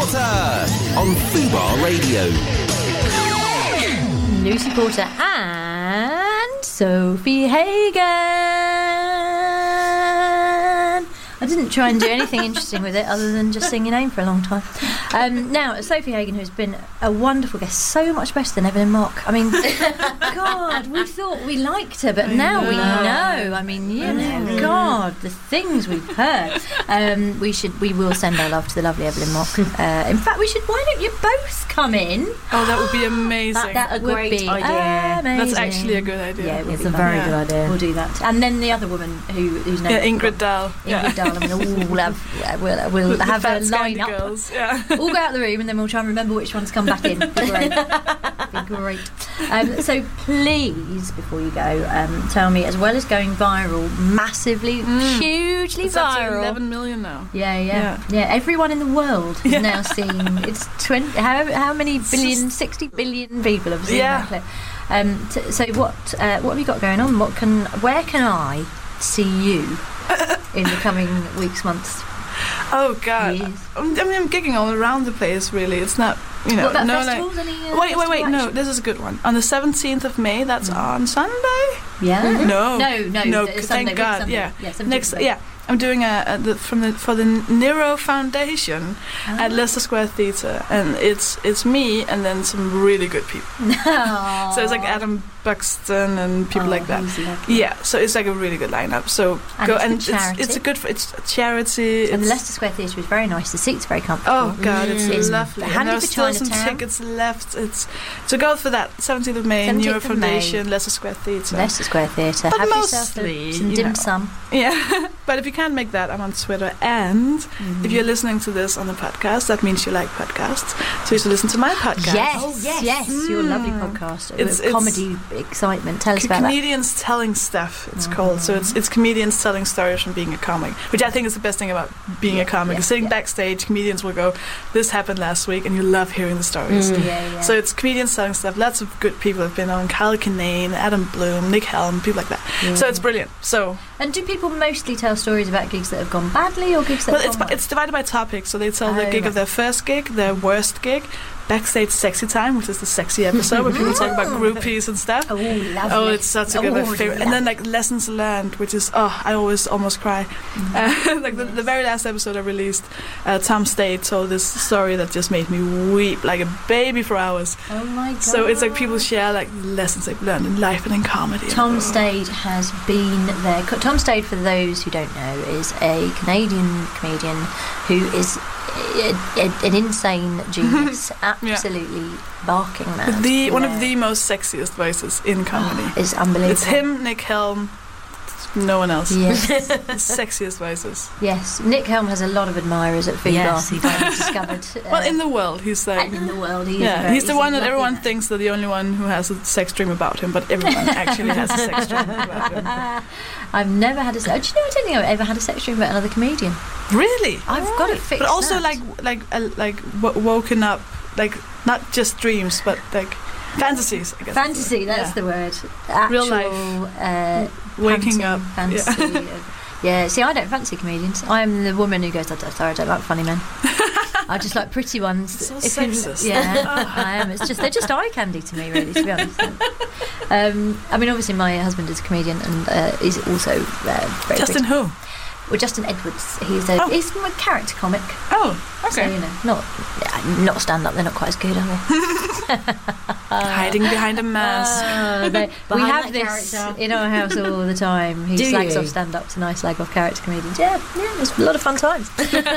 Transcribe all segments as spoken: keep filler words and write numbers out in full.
Porter on Fubar Radio. Lucy Porter and Sophie Hagen. I didn't try and do anything interesting with it other than just sing your name for a long time. Um, now, Sophie Hagen, who's been a wonderful guest, so much better than Evelyn Mock. I mean, God, we thought we liked her, but I now know. we know. I mean, you know, God, the things we've heard. Um, we should, we will send our love to the lovely Evelyn Mock. Uh, in fact, we should. Why don't you both come in? Oh, that would be amazing. That, that a would great be idea. amazing. That's actually a good idea. Yeah, it it's a very yeah. good idea. We'll do that. And then the other woman who whose name Yeah, Ingrid Dahl. Ingrid Yeah. Dahl. I mean, all we'll have we'll, we'll The have a fat line Scandi up. girls. Yeah. All go out the room and then we'll try and remember which ones come back in. Be great. Be great. Um, so please, before you go, um, tell me, as well as going viral, massively, Mm. hugely It's up to viral. eleven million now. Yeah, yeah, yeah, Yeah. Everyone in the world has Yeah. now seen. It's twenty. How how many It's billion? just- Sixty billion people have seen Yeah. that clip. Um, t- so what? Uh, what have you got going on? What can? Where can I see you in the coming weeks, months? Oh God! Yes. I'm, I mean, I'm gigging all around the place. Really, it's not. You know, What about no, festivals? like. Any, uh, Wait, wait, wait! festival No, action? this is a good one. On the seventeenth of May, that's Mm. on Sunday. Yeah. No, No, no, no. the Thank Sunday, God. Sunday. Yeah. Yeah, seventeenth Next, of May. yeah. I'm doing a, a the, from the for the Nero Foundation Ah. at Leicester Square Theatre, and it's it's me and then some really good people. Aww. So it's like Adam Buxton and people Oh, like that. who's lovely. Yeah, so it's like a really good lineup. So And go it's and for it's, charity. it's a good it's a charity. And the it's- Leicester Square Theatre is very nice. The seats are very comfortable. Oh God, it's Mm. It's lovely. handy And there's for still some Chinatown. tickets left. It's so go for that seventeenth of May, seventeenth Nero of May. Foundation, Leicester Square Theatre. Leicester Square Theatre. But Have yourself mostly, a, some you dim know. sum. Yeah, but if you can't make that, I'm on Twitter. And Mm-hmm. if you're listening to this on the podcast, that means you like podcasts. So you should listen to my podcast. Yes, Oh, yes. yes, your Mm. lovely podcast. It's- With it's- comedy excitement. Tell us C- about that. comedians telling stuff. It's called. So it's it's comedians telling stories from being a comic, which I think is the best thing about being Yeah, a comic. yeah, is sitting yeah. backstage, comedians will go, "This happened last week," and you love hearing the stories. Mm. Yeah, yeah. So it's comedians selling stuff. Lots of good people have been on. Kyle Kinane, Adam Bloom, Nick Helm, people like that. Yeah. So it's brilliant. So And do people mostly tell stories about gigs that have gone badly or gigs that well, have it's gone bi- it's divided by topics. So they tell the Oh, gig right. of their first gig, their worst gig, backstage sexy time, which is the sexy episode where people talk about groupies and stuff. Oh, lovely. Oh, it's such a good Oh, my favorite. And then like lessons learned, which is oh, I always almost cry. Mm-hmm. Uh, like the, the very last episode I released, uh, Tom Stade told this story that just made me weep like a baby for hours. Oh my god. So it's like people share like lessons they've learned in life and in comedy. Tom Stade has been there. Co- Tom Stade, for those who don't know, is a Canadian comedian who is a, a, an insane genius, absolutely barking mad. The one of Yeah. the most sexiest voices in comedy. It's unbelievable. It's him, Nick Helm, no one else. Yes, The sexiest voices. yes. Nick Helm has a lot of admirers at Fubar. Yes, he I've discovered. Uh, Well, in the world, he's like. and in the world, he is Yeah, very, he's the a one that lovely everyone man. thinks they're the only one who has a sex dream about him, but everyone actually has a sex dream about him. I've never had a. se- Do you know? I don't think I've ever had a sex dream about another comedian. Really? I've got it fixed. But also that. like like uh, like w- woken up, like not just dreams, but like fantasies. I guess. fantasy. That's Yeah. the word. Actual, Real life. Uh, Waking panting up. Fantasy. Yeah. of- yeah. See, I don't fancy comedians. I'm the woman who goes, "I don't- sorry, I don't like funny men. I just like pretty ones." So If you- sexist. Yeah, I am. It's just they're just eye candy to me, really. To be honest. Um, I mean, obviously, my husband is a comedian and uh, is also uh, very Justin pretty. who? Well, Justin Edwards. He's a Oh. he's a character comic. Oh, So okay. you know, not yeah, not stand up. They're not quite as good, are they? Hiding behind a mask. Oh, they- we Behind have that this character. in our house all the time. He Do slags you? off stand up to nice slag off character comedians. Yeah, yeah, it's a lot of fun times.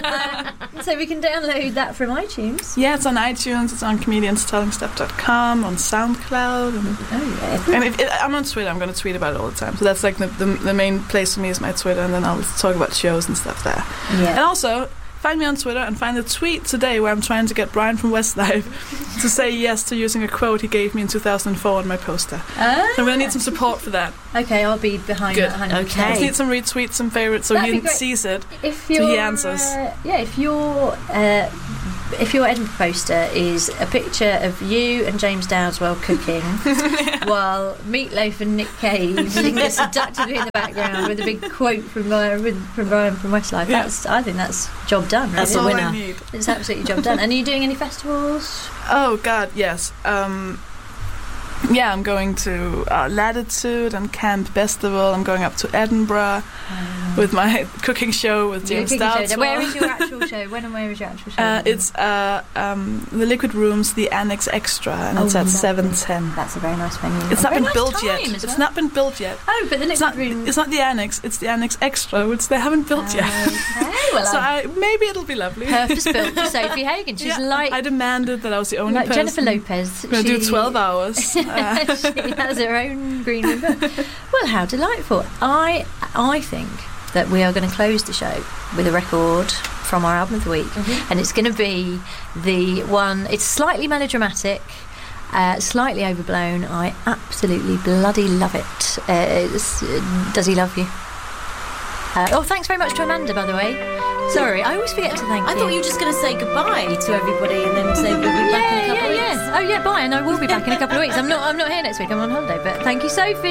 So we can download that from iTunes. Yeah, it's on iTunes. It's on comedians telling stuff dot com, on SoundCloud, and, Oh yeah. and if, if, I'm on Twitter. I'm going to tweet about it all the time. So that's like the, the the main place for me is my Twitter, and then I'll talk about shows and stuff there. And Yeah. also, find me on Twitter and find a tweet today where I'm trying to get Brian from Westlife to say yes to using a quote he gave me in two thousand four on my poster. Ah, So I'm going to need some support for that. okay, I'll be behind Good. that. one hundred percent. Okay. Just need some retweets, some favorites, so That'd he be great. sees it. If So you're, he answers. uh, yeah, if you're uh, if your Edinburgh poster is a picture of you and James Dowdeswell cooking, while Meatloaf and Nick Cave linger seductively in the background with a big quote from Brian from, Brian from Westlife, Yeah. that's I think that's job done. Really. That's That's a all winner. I need. It's absolutely job done. And are you doing any festivals? Oh God, yes. Um, yeah, I'm going to uh, Latitude and Camp Festival. I'm going up to Edinburgh with my cooking show with Your James cooking show. Dowdeswell. Where is your actual show? When and where is your actual show? Uh, it's uh, um, the Liquid Rooms, the Annex Extra, and Oh, it's at lovely. seven ten. That's a very nice venue. It's not Very been nice built time yet. as It's well. not been built yet. Oh, but the It's not. Liquid Room. It's not the Annex. It's the Annex Extra, which they haven't built yet. Okay, well, So I- I, maybe it'll be lovely. purpose built for Sophie Hagen. She's Yeah, like I demanded that I was the only like person. Jennifer Lopez. I'm going to do She- twelve hours. Uh, she has her own green room book. Well, how delightful. I I think that we are going to close the show with a record from our album of the week, and it's going to be the one. It's slightly melodramatic, uh, slightly overblown. I absolutely bloody love it. Uh, it's, uh, Does He Love You? Uh, oh, thanks very much to Amanda, by the way. Sorry, I always forget to thank I you. thought you were just going to say goodbye to everybody and then say we'll be back in a Yeah, couple yeah, of weeks. yeah. Oh, yeah. Bye, and I will be back in a couple of weeks. I'm not. I'm not here next week. I'm on holiday. But thank you, Sophie.